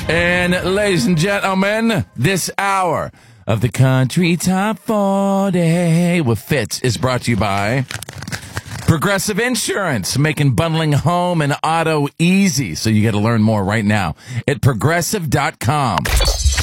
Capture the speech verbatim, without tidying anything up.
And ladies and gentlemen, this hour of the Country Top forty with Fitz is brought to you by Progressive Insurance, making bundling home and auto easy. So you got to learn more right now at progressive dot com.